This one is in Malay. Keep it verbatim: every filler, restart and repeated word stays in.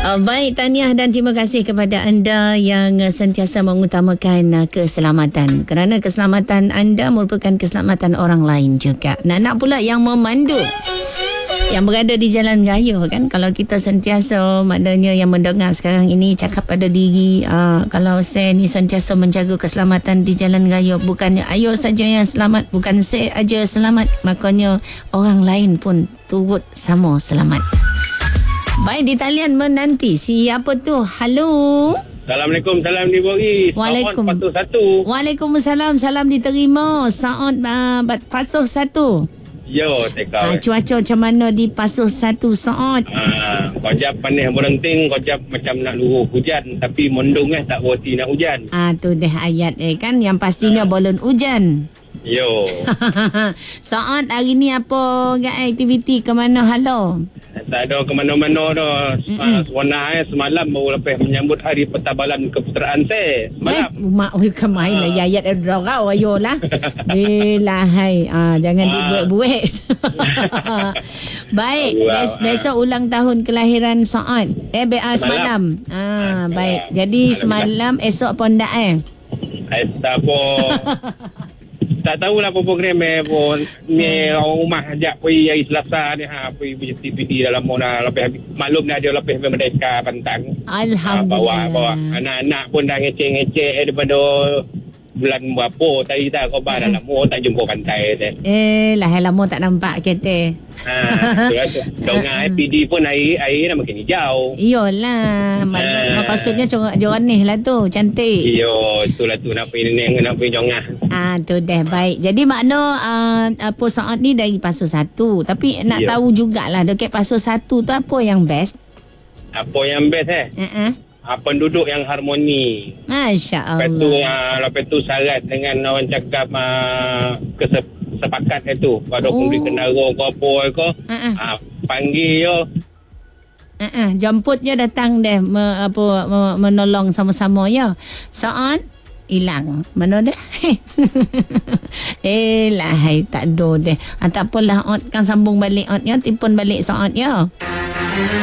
Uh, baik, tahniah dan terima kasih kepada anda yang uh, sentiasa mengutamakan uh, keselamatan. Kerana keselamatan anda merupakan keselamatan orang lain juga. Nak-nak pula yang memandu, yang berada di jalan raya kan. Kalau kita sentiasa, maknanya yang mendengar sekarang ini cakap pada diri, uh, kalau saya ni sentiasa menjaga keselamatan di jalan raya, bukannya ayo saja yang selamat, bukan saya aja selamat, makanya orang lain pun turut sama selamat. Baik, di talian menanti siapa tu? Halo. Assalamualaikum, salam diberi. Waalaikum. Saat satu. Waalaikumsalam, salam diterima. Saat uh, Pasuh satu. Yo, Ah, tekau. cuaca macam mana di Pasuh satu Saat? Ah, kojap panih berenting, kojap macam nak luruh hujan, tapi mendung eh tak berhenti nak hujan. Ah, tu dah ayat eh kan, yang pastinya ah. bolon hujan. Yo. Saat hari ni apa gak aktiviti ke mana halo? Tak ada ke mana-mana dah. Seronok eh semalam baru lepas menyambut hari pertabalan keputeraan saya. Semalam. Eh, mak oi kemain lah ayat dorau ayolah. Belah hai. Ah, jangan dibuat-buat. Baik, bes- besok ulang tahun kelahiran Saat. Eh, be- ah, semalam. Ah, baik. Jadi semalam esok pun ndak eh? Eh, tak apa. Tak tahulah apa program eh pun. Ni orang rumah ajak pergi hari Selasa ni ha, pergi T V D dalam mana lepas maklum dah dia lepas Merdeka Pantang. Alhamdulillah. Ha, bawa bawa anak-anak pun dah ngecek-ngecek daripada bulan berapa tadi tak kau bar dalam mu tak jumpa pantai tu. Eh lah lama tak nampak kita. Ha, tu dengan P D pun air air dah makin hijau. Iyalah, mak maksudnya corak-corak ni lah tu, cantik. Iyo, itulah tu nak pergi ni nak pergi jongah. Ah tu dah baik. Jadi makna uh, apa Saat ni dari Pasuh satu, tapi nak Yo. tahu jugalah dekat Pasuh satu tu apa yang best? Apa yang best eh? Uh-uh. Ha, penduduk yang harmoni. Masya Allah. Lepas tu, uh, lepas tu syarat dengan orang cakap uh, kesepakat itu. Pada Oh. pembeli kenara ke apa ke. Uh-uh. Uh, panggil yo. Uh-uh. Jemputnya datang deh me, apa, me, menolong sama-sama ya. Saat hilang. Mana dah? eh lah, hai, tak ada deh. Ah, tak apalah, Ot kan sambung balik Ot ya. Tipun balik Saat ya.